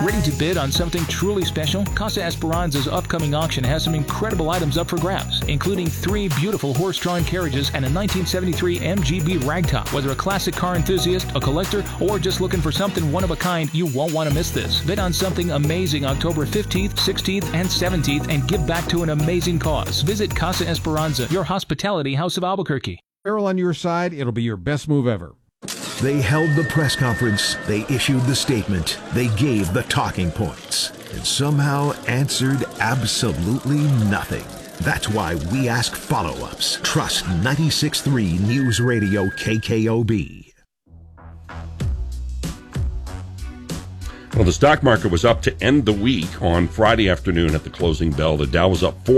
Ready to bid on something truly special? Casa Esperanza's upcoming auction has some incredible items up for grabs, including 3 beautiful horse-drawn carriages and a 1973 MGB ragtop. Whether a classic car enthusiast, a collector, or just looking for something one of a kind, you won't want to miss this. Bid on something amazing October 15th, 16th, and 17th and give back to an amazing cause. Visit Casa Esperanza, your hospitality house of Albuquerque. Errol on your side, it'll be your best move ever. They held the press conference, they issued the statement, they gave the talking points, and somehow answered absolutely nothing. That's why we ask follow-ups. Trust 96.3 News Radio KKOB. Well, the stock market was up to end the week on Friday afternoon at the closing bell. The Dow was up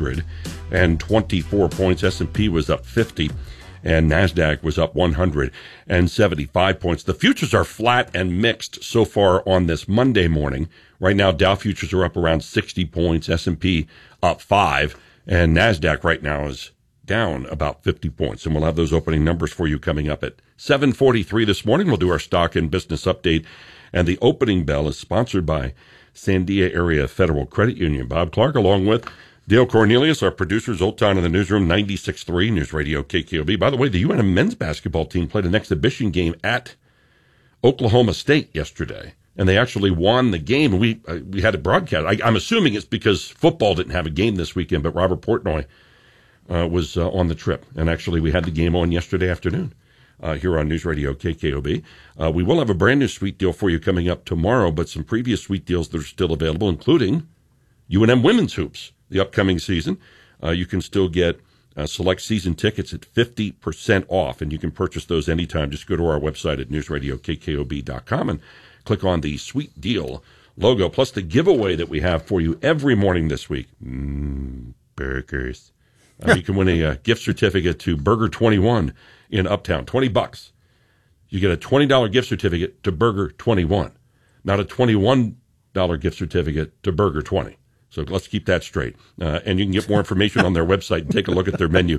424 points. S&P was up 50. And NASDAQ was up 175 points. The futures are flat and mixed so far on this Monday morning. Right now, Dow futures are up around 60 points, S&P up 5, and NASDAQ right now is down about 50 points. And we'll have those opening numbers for you coming up at 7:43 this morning. We'll do our stock and business update, and the opening bell is sponsored by Sandia Area Federal Credit Union. Bob Clark, along with Dale Cornelius, our producers, Old Town in the Newsroom, 96.3 News Radio KKOB. By the way, the UNM men's basketball team played an exhibition game at Oklahoma State yesterday, and they actually won the game. We had it broadcast. I'm assuming it's because football didn't have a game this weekend, but Robert Portnoy was on the trip, and actually we had the game on yesterday afternoon here on News Radio KKOB. We will have a brand new sweet deal for you coming up tomorrow, but some previous sweet deals that are still available, including UNM women's hoops. The upcoming season, you can still get select season tickets at 50% off, and you can purchase those anytime. Just go to our website at newsradiokkob.com and click on the Sweet Deal logo, plus the giveaway that we have for you every morning this week. Burgers. You can win a gift certificate to Burger 21 in Uptown, $20. You get a $20 gift certificate to Burger 21, not a $21 gift certificate to Burger 20. So let's keep that straight. And you can get more information on their website and take a look at their menu,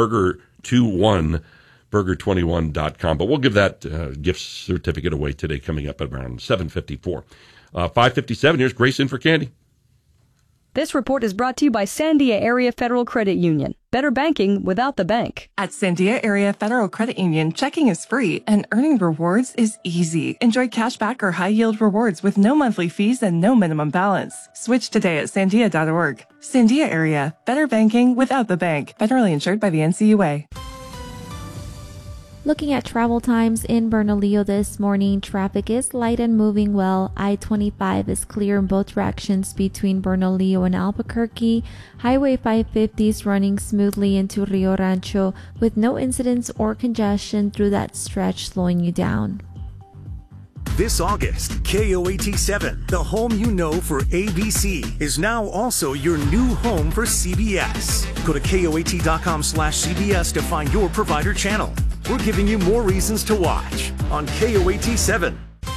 burger21.com. But we'll give that gift certificate away today coming up at around 7:54. 5:57, here's Grace in for Candy. This report is brought to you by Sandia Area Federal Credit Union. Better banking without the bank. At Sandia Area Federal Credit Union, checking is free and earning rewards is easy. Enjoy cashback or high-yield rewards with no monthly fees and no minimum balance. Switch today at sandia.org. Sandia Area, better banking without the bank. Federally insured by the NCUA. Looking at travel times in Bernalillo this morning, traffic is light and moving well. I-25 is clear in both directions between Bernalillo and Albuquerque. Highway 550 is running smoothly into Rio Rancho with no incidents or congestion through that stretch slowing you down. This August, KOAT7, the home you know for ABC, is now also your new home for CBS. Go to KOAT.com/CBS to find your provider channel. We're giving you more reasons to watch on KOAT7.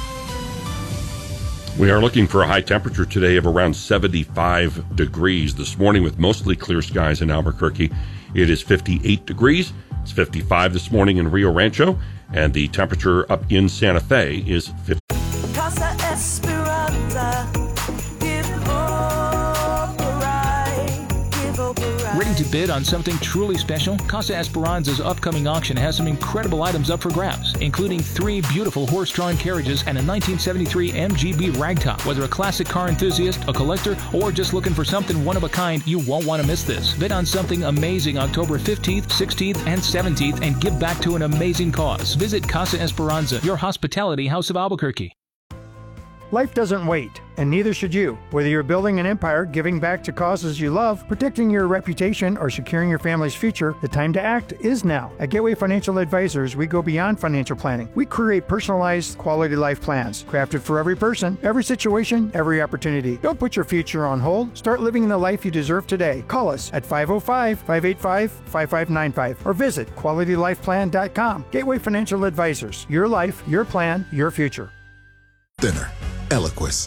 We are looking for a high temperature today of around 75 degrees. This morning with mostly clear skies in Albuquerque, it is 58 degrees. It's 55 this morning in Rio Rancho, and the temperature up in Santa Fe is 50. Casa Esperanza, give hope a ride, give hope a ride. Ready to bid on something truly special? Casa Esperanza's upcoming auction has some incredible items up for grabs, including 3 beautiful horse-drawn carriages and a 1973 MGB ragtop. Whether a classic car enthusiast, a collector, or just looking for something one of a kind, you won't want to miss this. Bid on something amazing October 15th, 16th, and 17th and give back to an amazing cause. Visit Casa Esperanza, your hospitality house of Albuquerque. Life doesn't wait, and neither should you. Whether you're building an empire, giving back to causes you love, protecting your reputation, or securing your family's future, the time to act is now. At Gateway Financial Advisors, we go beyond financial planning. We create personalized quality life plans, crafted for every person, every situation, every opportunity. Don't put your future on hold. Start living the life you deserve today. Call us at 505-585-5595 or visit QualityLifePlan.com. Gateway Financial Advisors. Your life, your plan, your future. Dinner. Eloquist.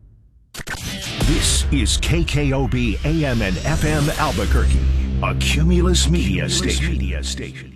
This is KKOB AM and FM Albuquerque, a Cumulus Media Station.